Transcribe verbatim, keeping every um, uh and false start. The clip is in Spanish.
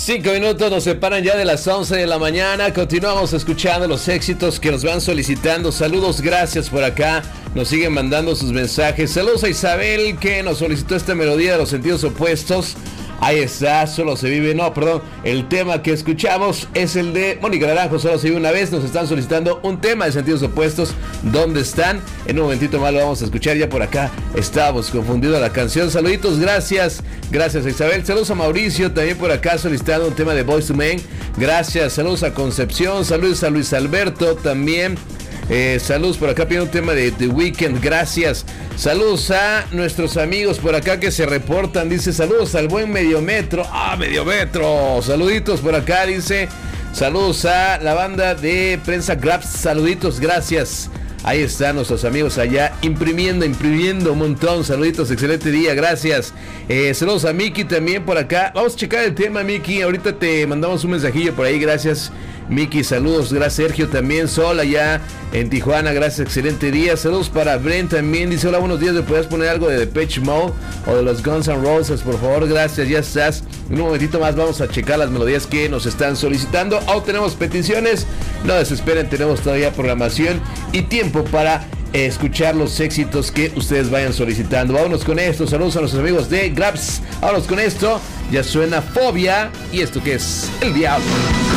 Cinco minutos nos separan ya de las once de la mañana. Continuamos escuchando los éxitos que nos van solicitando. Saludos, gracias por acá. Nos siguen mandando sus mensajes. Saludos a Isabel, que nos solicitó esta melodía de los sentidos opuestos. Ahí está, solo se vive, no, perdón, el tema que escuchamos es el de Mónica Naranjo, solo se vive una vez. Nos están solicitando un tema de sentidos opuestos. ¿Dónde están? En un momentito más lo vamos a escuchar. Ya por acá estábamos confundidos la canción. Saluditos, gracias, gracias a Isabel. Saludos a Mauricio, también por acá solicitando un tema de Boyz two Men. Gracias, saludos a Concepción, saludos a Luis Alberto también. Eh, saludos por acá, pido un tema de The Weeknd, gracias. Saludos a nuestros amigos por acá que se reportan, dice saludos al buen Mediometro. Ah, Mediometro, saluditos por acá, dice. Saludos a la banda de Prensa Grabs, saluditos, gracias. Ahí están nuestros amigos allá imprimiendo, imprimiendo un montón. Saluditos, excelente día, gracias. Eh, saludos a Miki también por acá. Vamos a checar el tema, Miki. Ahorita te mandamos un mensajillo por ahí, gracias. Miki, saludos, gracias Sergio también, Sol allá en Tijuana, gracias, excelente día. Saludos para Brent también, dice hola, buenos días, ¿me puedes poner algo de Depeche Mode o de los Guns N' Roses, por favor? Gracias, ya estás. En un momentito más vamos a checar las melodías que nos están solicitando. Aún tenemos peticiones, no desesperen, tenemos todavía programación y tiempo para escuchar los éxitos que ustedes vayan solicitando. Vámonos con esto, saludos a nuestros amigos de Grabs. Vámonos con esto, ya suena Fobia y esto que es El Diablo.